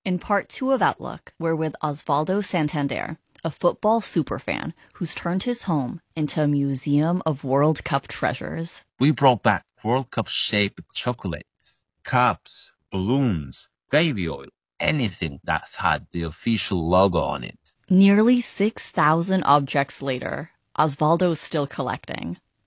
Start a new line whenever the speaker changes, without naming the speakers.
In part two of Outlook, we're with Osvaldo Santander, a football superfan who's turned his home into a museum of World Cup treasures.
We brought back World Cup-shaped chocolates, cups, balloons, baby oil, anything that had the official logo on it.
Nearly 6,000 objects later, Osvaldo's still collecting.